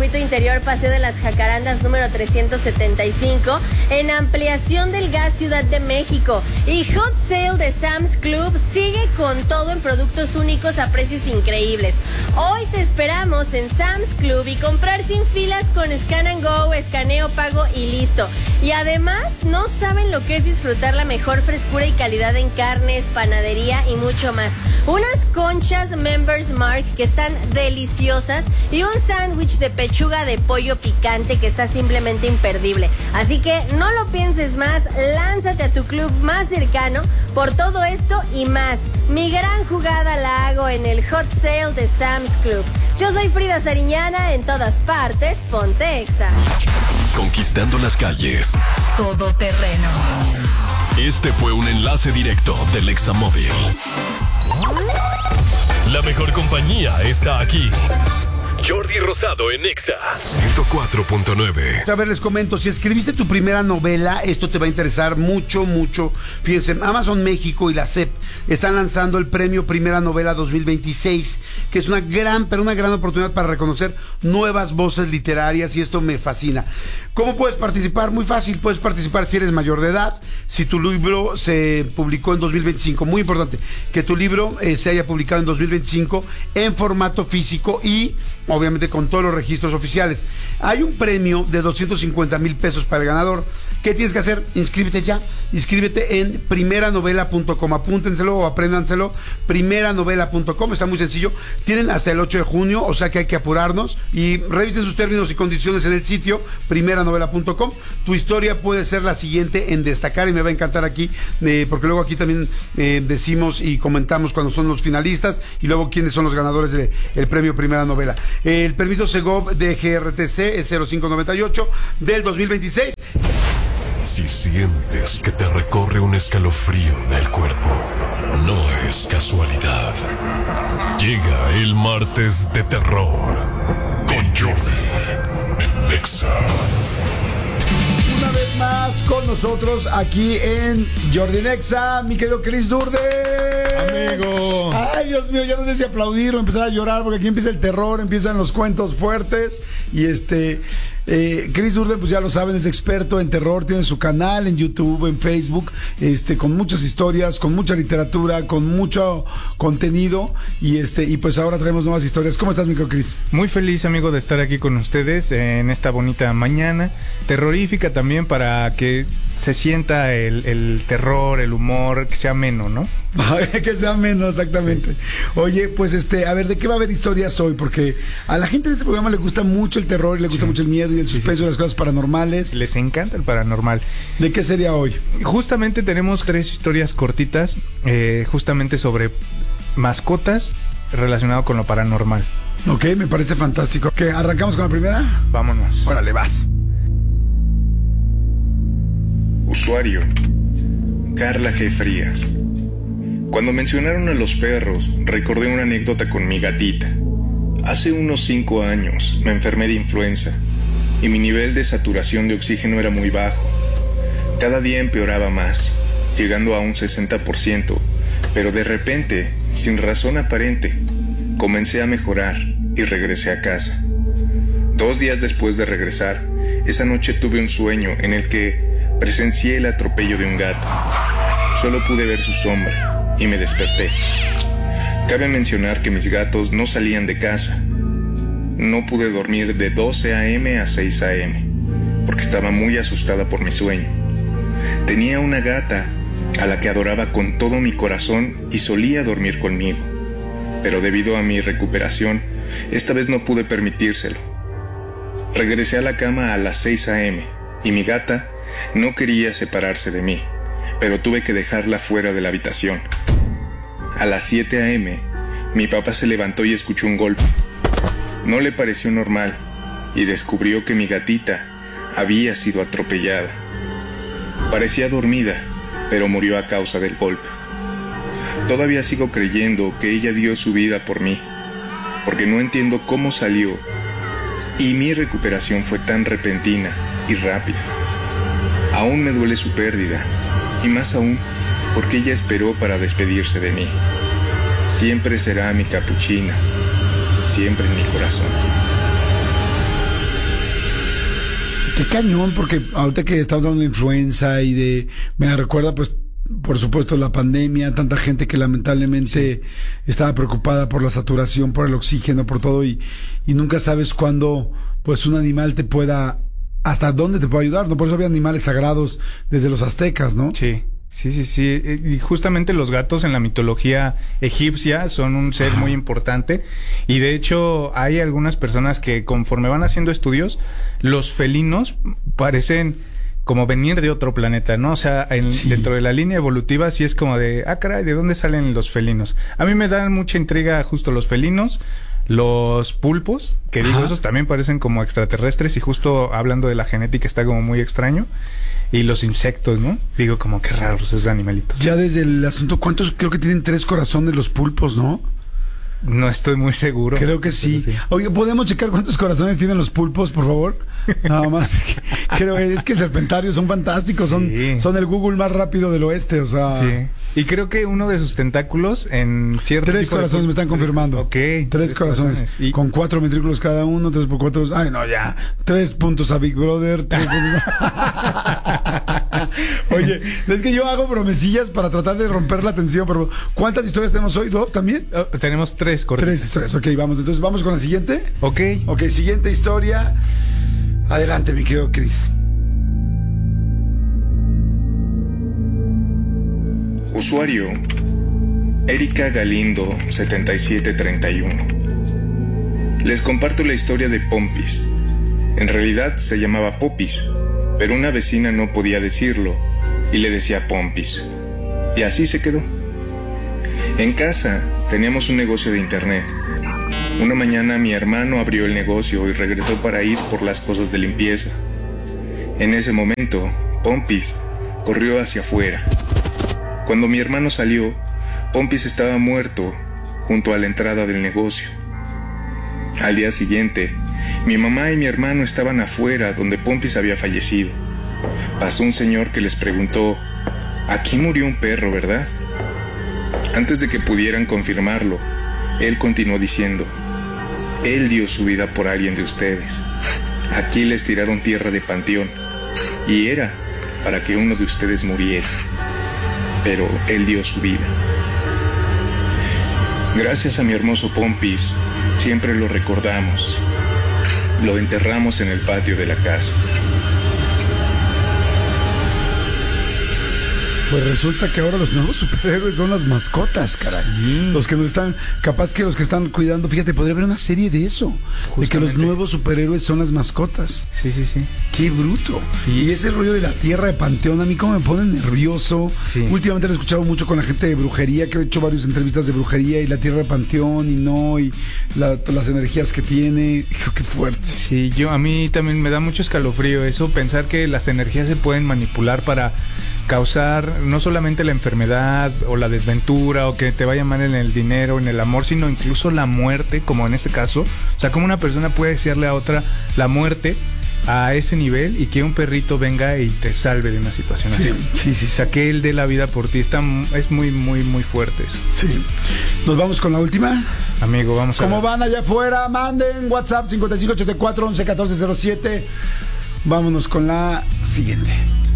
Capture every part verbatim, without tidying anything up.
Circuito Interior Paseo de las Jacarandas número trescientos setenta y cinco, en ampliación del Gas Ciudad de México. Y Hot Sale de Sam's Club sigue con todo en productos únicos a precios increíbles. Hoy te esperamos en Sam's Club y comprar sin filas con Scan and Go, escaneo, pago y listo. Y además no saben lo que es disfrutar la mejor frescura y calidad en carnes, panadería y mucho más. Unas conchas Members Mark que están deliciosas y un sándwich de pechuga de pollo picante que está simplemente imperdible. Así que no lo pienses más, lánzate a tu club más cercano por todo esto y más. Mi gran jugada la hago en el Hot Sale de Sam's Club. Yo soy Frida Sariñana, en todas partes, ponte Exa. Conquistando las calles. Todo terreno. Este fue un enlace directo del Examóvil. La mejor compañía está aquí. Jordi Rosado en Exa ciento cuatro punto nueve. A ver, les comento, si escribiste tu primera novela, esto te va a interesar mucho, mucho. Fíjense, Amazon México y la C E P están lanzando el premio Primera Novela dos mil veintiséis, que es una gran, pero una gran oportunidad para reconocer nuevas voces literarias, y esto me fascina. ¿Cómo puedes participar? Muy fácil, puedes participar si eres mayor de edad, si tu libro se publicó en dos mil veinticinco, muy importante, que tu libro eh, se haya publicado en dos mil veinticinco en formato físico y obviamente con todos los registros oficiales. Hay un premio de doscientos cincuenta mil pesos para el ganador. ¿Qué tienes que hacer? Inscríbete ya. Inscríbete en primera novela punto com. Apúntenselo o apréndanselo. primera novela punto com. Está muy sencillo. Tienen hasta el ocho de junio, o sea que hay que apurarnos. Y revisen sus términos y condiciones en el sitio primera novela punto com. Tu historia puede ser la siguiente en destacar, y me va a encantar aquí, eh, porque luego aquí también eh, decimos y comentamos cuando son los finalistas y luego quiénes son los ganadores del premio Primera Novela. El permiso Segov de G R T C es cero cinco noventa y ocho del dos mil veintiséis. Si sientes que te recorre un escalofrío en el cuerpo, no es casualidad. Llega el martes de terror con Jordi en Exa. Una vez más con nosotros aquí en Jordi en Exa, mi querido Chris Durde. Amigo. Ay, Dios mío, ya no sé si aplaudir o empezar a llorar, porque aquí empieza el terror, empiezan los cuentos fuertes. Y este, eh, Chris Durde, pues ya lo saben, es experto en terror, tiene su canal en YouTube, en Facebook, este, con muchas historias, con mucha literatura, con mucho contenido. Y este, y pues ahora traemos nuevas historias. ¿Cómo estás, micro Chris? Muy feliz, amigo, de estar aquí con ustedes en esta bonita mañana, terrorífica también, para que se sienta el, el terror, el humor, que sea ameno, ¿no? Que sea menos, exactamente. Sí. Oye, pues este, a ver, ¿de qué va a haber historias hoy? Porque a la gente de este programa le gusta mucho el terror, le gusta sí. mucho el miedo y el suspenso, sí, sí. y las cosas paranormales. Les encanta el paranormal. ¿De qué sería hoy? Justamente tenemos tres historias cortitas, eh, justamente sobre mascotas relacionado con lo paranormal. Ok, me parece fantástico. ¿Qué, arrancamos con la primera? Vámonos. Órale, vas. Usuario: Carla G. Frías. Cuando mencionaron a los perros, recordé una anécdota con mi gatita. Hace unos cinco años me enfermé de influenza y mi nivel de saturación de oxígeno era muy bajo. Cada día empeoraba más, llegando a un sesenta por ciento, pero de repente, sin razón aparente, comencé a mejorar y regresé a casa. Dos días después de regresar, esa noche tuve un sueño en el que presencié el atropello de un gato. Solo pude ver su sombra y me desperté. Cabe mencionar que mis gatos no salían de casa. No pude dormir de doce a eme a seis a eme, porque estaba muy asustada por mi sueño. Tenía una gata a la que adoraba con todo mi corazón y solía dormir conmigo, pero debido a mi recuperación, esta vez no pude permitírselo. Regresé a la cama a las seis a eme y mi gata no quería separarse de mí, pero tuve que dejarla fuera de la habitación. A las siete a eme, mi papá se levantó y escuchó un golpe. No le pareció normal y descubrió que mi gatita había sido atropellada. Parecía dormida, pero murió a causa del golpe. Todavía sigo creyendo que ella dio su vida por mí, porque no entiendo cómo salió y mi recuperación fue tan repentina y rápida. Aún me duele su pérdida, y más aún porque ella esperó para despedirse de mí. Siempre será mi capuchina, siempre en mi corazón. Qué cañón, porque ahorita que estamos hablando de influenza y de... Me recuerda, pues, por supuesto, la pandemia, tanta gente que lamentablemente sí. estaba preocupada por la saturación, por el oxígeno, por todo, y, y nunca sabes cuándo, pues, un animal te pueda... hasta dónde te puede ayudar, ¿no? Por eso había animales sagrados desde los aztecas, ¿no? Sí. Sí, sí, sí. Y justamente los gatos en la mitología egipcia son un ser muy importante. Y de hecho hay algunas personas que conforme van haciendo estudios, los felinos parecen como venir de otro planeta, ¿no? O sea, en, sí. dentro de la línea evolutiva sí es como de, ah, caray, ¿de dónde salen los felinos? A mí me dan mucha intriga justo los felinos. Los pulpos, que digo, Ajá. esos también parecen como extraterrestres y justo hablando de la genética está como muy extraño. Y los insectos, ¿no? Digo, como qué raros esos animalitos. Ya desde el asunto, ¿cuántos? Creo que tienen tres corazones los pulpos, ¿no? No estoy muy seguro. Creo que sí. sí. Oye, ¿podemos checar cuántos corazones tienen los pulpos, por favor? Nada más. Creo es que el serpentario son fantásticos, sí. son, son el Google más rápido del oeste, o sea. Sí. Y creo que uno de sus tentáculos en cierto Tres tipo corazones de... me están confirmando. Ok. Tres, tres corazones. corazones. Y... con cuatro ventrículos cada uno, tres por cuatro. Ay, no, ya. Tres puntos a Big Brother. Tres puntos a... Oye, es que yo hago bromesillas para tratar de romper la tensión, pero ¿cuántas historias tenemos hoy, Dob, también? Oh, tenemos tres, correcto. Tres historias, ok, vamos. Entonces, ¿vamos con la siguiente? Ok. Ok, siguiente historia. Adelante, mi querido Chris. Usuario Erika Galindo setenta y siete treinta y uno. Les comparto la historia de Pompis. En realidad se llamaba Popis, pero una vecina no podía decirlo y le decía Pompis. Y así se quedó. En casa teníamos un negocio de internet. Una mañana mi hermano abrió el negocio y regresó para ir por las cosas de limpieza. En ese momento, Pompis corrió hacia afuera. Cuando mi hermano salió, Pompis estaba muerto junto a la entrada del negocio. Al día siguiente, mi mamá y mi hermano estaban afuera donde Pompis había fallecido. Pasó un señor que les preguntó, «Aquí murió un perro, ¿verdad?». Antes de que pudieran confirmarlo, él continuó diciendo, «Él dio su vida por alguien de ustedes. Aquí les tiraron tierra de panteón, y era para que uno de ustedes muriera. Pero él dio su vida». Gracias a mi hermoso Pompis, siempre lo recordamos. Lo enterramos en el patio de la casa. Pues resulta que ahora los nuevos superhéroes son las mascotas, caray. Sí. Los que nos están, capaz que los que están cuidando, fíjate, podría haber una serie de eso. Justamente. De que los nuevos superhéroes son las mascotas. Sí, sí, sí. Qué bruto. Sí. Y ese rollo de la tierra de panteón, a mí como me pone nervioso. Sí. Últimamente lo he escuchado mucho con la gente de brujería, que he hecho varias entrevistas de brujería y la tierra de panteón y no, y la, las energías que tiene. Hijo, qué fuerte. Sí, yo, a mí también me da mucho escalofrío eso, pensar que las energías se pueden manipular para causar no solamente la enfermedad o la desventura o que te vaya mal en el dinero, en el amor, sino incluso la muerte, como en este caso. O sea, como una persona puede desearle a otra la muerte a ese nivel y que un perrito venga y te salve de una situación sí, así. Sí, sí. O sea, que él dé la vida por ti. Está, es muy, muy, muy fuerte eso. Sí. ¿Nos vamos con la última? Amigo, vamos a ¿Cómo van allá afuera? Manden WhatsApp cincuenta y cinco ochenta y cuatro once catorce cero siete. Vámonos con la siguiente.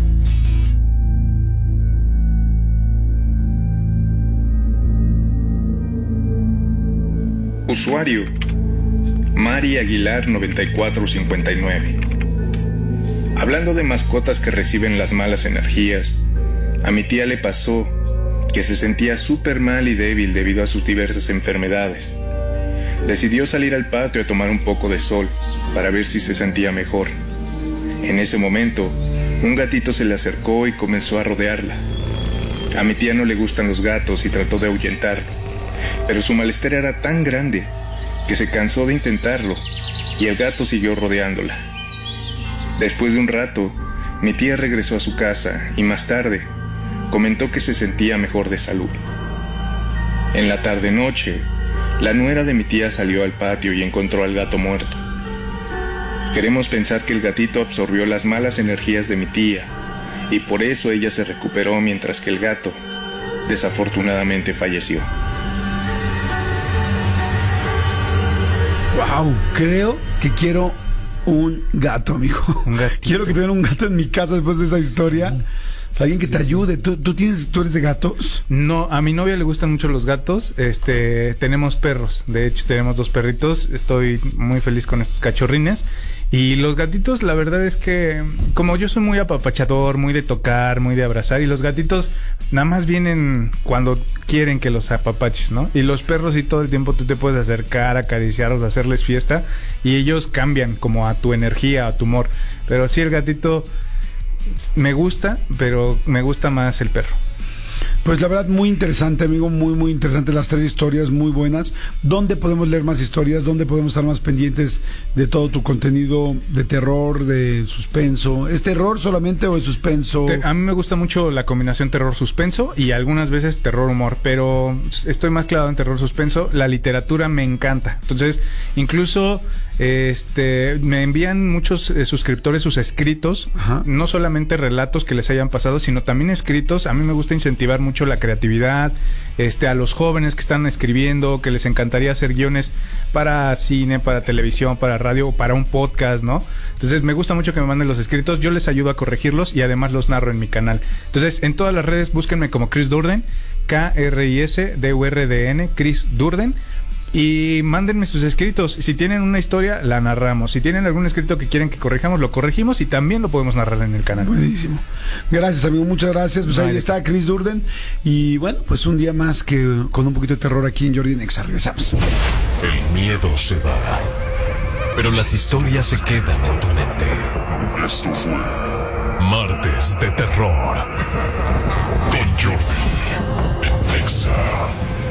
Usuario Mari Aguilar noventa y cuatro cincuenta y nueve. Hablando de mascotas que reciben las malas energías, a mi tía le pasó que se sentía súper mal y débil debido a sus diversas enfermedades. Decidió salir al patio a tomar un poco de sol para ver si se sentía mejor. En ese momento, un gatito se le acercó y comenzó a rodearla. A mi tía no le gustan los gatos y trató de ahuyentarlo, pero su malestar era tan grande que se cansó de intentarlo y el gato siguió rodeándola. Después de un rato, mi tía regresó a su casa y más tarde comentó que se sentía mejor de salud. En la tarde-noche, la nuera de mi tía salió al patio y encontró al gato muerto. Queremos pensar que el gatito absorbió las malas energías de mi tía y por eso ella se recuperó mientras que el gato, desafortunadamente, falleció. Wow, creo que quiero Un gato, amigo. Un gatito. Quiero que tengan un gato en mi casa después de esa historia. O sea, alguien que te ayude. ¿Tú, tú, tienes, ¿Tú eres de gatos? No, a mi novia le gustan mucho los gatos. Este, tenemos perros. De hecho, tenemos dos perritos. Estoy muy feliz con estos cachorrines. Y los gatitos, la verdad es que, como yo soy muy apapachador, muy de tocar, muy de abrazar, y los gatitos nada más vienen cuando quieren que los apapaches, ¿no? Y los perros sí, todo el tiempo tú te puedes acercar, acariciarlos, hacerles fiesta, y ellos cambian como a tu energía, a tu humor. Pero sí, el gatito me gusta, pero me gusta más el perro. Pues la verdad, muy interesante, amigo, muy, muy interesante. Las tres historias muy buenas. ¿Dónde podemos leer más historias? ¿Dónde podemos estar más pendientes de todo tu contenido de terror, de suspenso? ¿Es terror solamente o es suspenso? Te, a mí me gusta mucho la combinación terror-suspenso y algunas veces terror-humor, pero estoy más clavado en terror-suspenso. La literatura me encanta. Entonces, incluso este me envían muchos eh, suscriptores sus escritos. Ajá. No solamente relatos que les hayan pasado, sino también escritos. A mí me gusta incentivar mucho la creatividad, este, a los jóvenes que están escribiendo, que les encantaría hacer guiones para cine, para televisión, para radio, para un podcast, ¿no? Entonces me gusta mucho que me manden los escritos, yo les ayudo a corregirlos y además los narro en mi canal. Entonces en todas las redes búsquenme como Chris Durden, K R I S D U R D N, Chris Durden. Y mándenme sus escritos. Si tienen una historia, la narramos. Si tienen algún escrito que quieren que corrijamos, lo corregimos y también lo podemos narrar en el canal. Buenísimo. Gracias, amigo. Muchas gracias. Pues vale. Ahí está Chris Durden. Y bueno, pues un día más que con un poquito de terror aquí en Jordi en Exa. Regresamos. El miedo se va, pero las historias se quedan en tu mente. Esto fue Martes de Terror con Jordi en Exa.